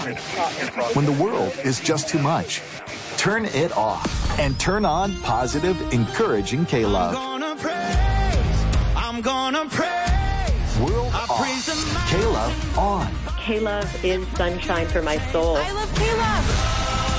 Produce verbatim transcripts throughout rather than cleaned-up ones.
When the world is just too much, turn it off and turn on positive, encouraging K-Love. I'm gonna praise, I'm gonna praise. World I off, K-Love on. K-Love is sunshine for my soul. I love K-Love.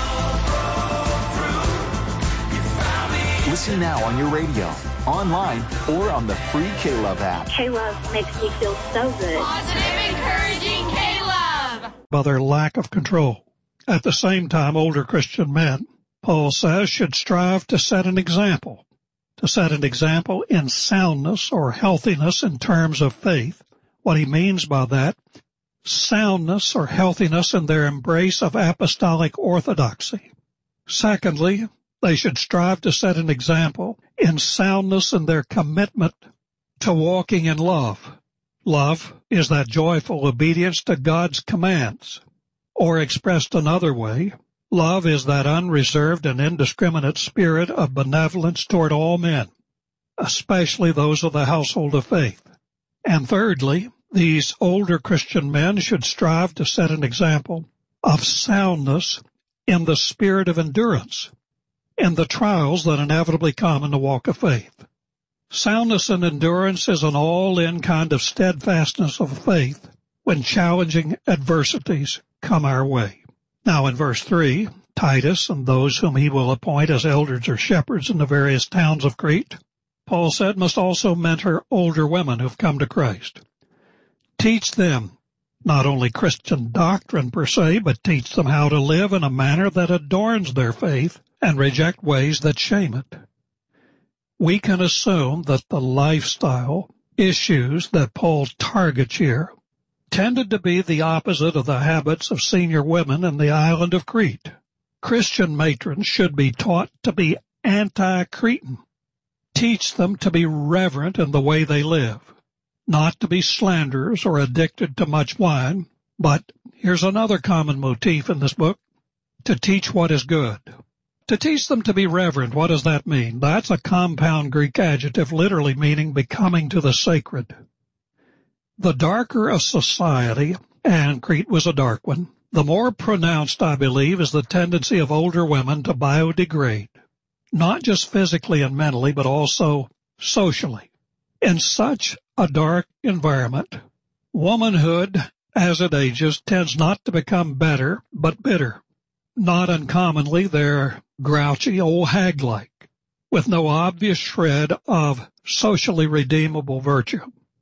Listen now on your radio, online, or on the free K-Love app. K-Love makes me feel so good. Positive, encouraging K-Love. By their lack of control. At the same time, older Christian men, Paul says, should strive to set an example, to set an example in soundness or healthiness in terms of faith. What he means by that, soundness or healthiness in their embrace of apostolic orthodoxy. Secondly, they should strive to set an example in soundness in their commitment to walking in love. Love is that joyful obedience to God's commands. Or expressed another way, love is that unreserved and indiscriminate spirit of benevolence toward all men, especially those of the household of faith. And thirdly, these older Christian men should strive to set an example of soundness in the spirit of endurance in the trials that inevitably come in the walk of faith. Soundness and endurance is an all-in kind of steadfastness of faith when challenging adversities come our way. Now in verse three, Titus and those whom he will appoint as elders or shepherds in the various towns of Crete, Paul said, must also mentor older women who've come to Christ. Teach them not only Christian doctrine per se, but teach them how to live in a manner that adorns their faith and reject ways that shame it. We can assume that the lifestyle issues that Paul targets here tended to be the opposite of the habits of senior women in the island of Crete. Christian matrons should be taught to be anti-Cretan. Teach them to be reverent in the way they live, not to be slanderers or addicted to much wine, but here's another common motif in this book, to teach what is good. To teach them to be reverent, what does that mean? That's a compound Greek adjective literally meaning becoming to the sacred. The darker a society, and Crete was a dark one, the more pronounced, I believe, is the tendency of older women to biodegrade, not just physically and mentally, but also socially. In such a dark environment, womanhood, as it ages, tends not to become better, but bitter. Not uncommonly, they're grouchy, old hag-like, with no obvious shred of socially redeemable virtue.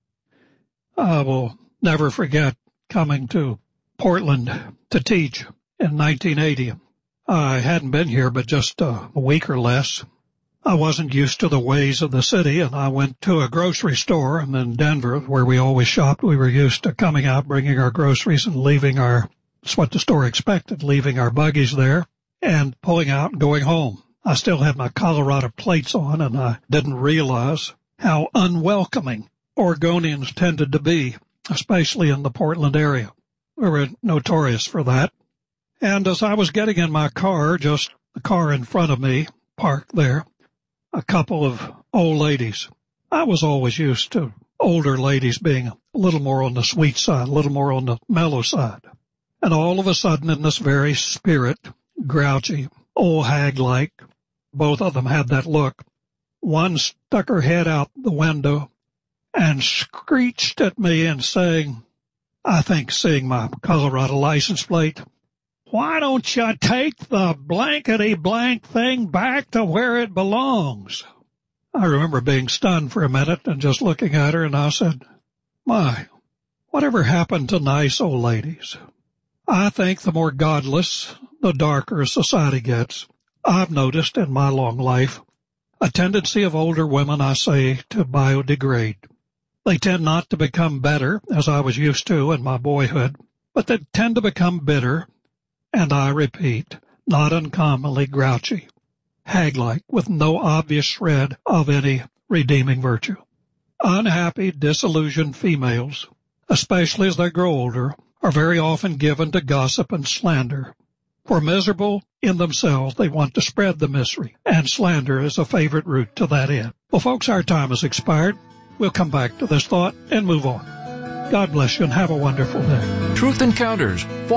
I will never forget coming to Portland to teach in nineteen eighty. I hadn't been here but just a week or less. I wasn't used to the ways of the city, and I went to a grocery store, and in Denver, where we always shopped, we were used to coming out, bringing our groceries, and leaving our, that's what the store expected, leaving our buggies there, and pulling out and going home. I still had my Colorado plates on, and I didn't realize how unwelcoming Oregonians tended to be, especially in the Portland area. We were notorious for that. And as I was getting in my car, just the car in front of me, parked there, a couple of old ladies. I was always used to older ladies being a little more on the sweet side, a little more on the mellow side. And all of a sudden, in this very spirit, grouchy, old hag-like, both of them had that look. One stuck her head out the window and screeched at me and saying, I think seeing my Colorado license plate, why don't you take the blankety-blank thing back to where it belongs? I remember being stunned for a minute and just looking at her, and I said, my, whatever happened to nice old ladies? I think the more godless, the darker society gets. I've noticed in my long life a tendency of older women, I say, to biodegrade. They tend not to become better, as I was used to in my boyhood, but they tend to become bitter, and I repeat, not uncommonly grouchy, hag-like, with no obvious shred of any redeeming virtue. Unhappy, disillusioned females, especially as they grow older, are very often given to gossip and slander. For miserable in themselves, they want to spread the misery, and slander is a favorite route to that end. Well, folks, our time has expired. We'll come back to this thought and move on. God bless you and have a wonderful day. Truth Encounters.